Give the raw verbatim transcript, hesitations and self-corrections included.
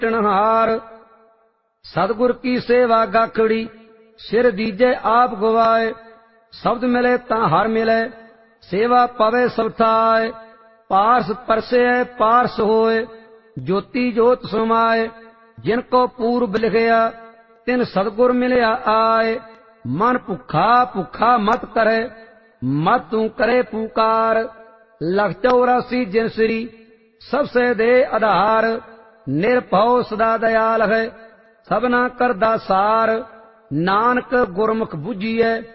सिटनहार। सतगुर की सेवा गाखड़ी सिर दीजे आप गवाए। शब्द मिले तां हर मिले सेवा पवे सब थाए। पारस परसे पारस होए ज्योति जोत समाए। जिनको पूर्व लिखया तिन सतगुर मिलया आए। मन भुखा भुखा मत करे मत तू करे पुकार। लख चौरासी जिनसरी सबसे दे आधार। निरभव सदा दयाल है सबना करदा सार। नानक गुरमुख बुझिए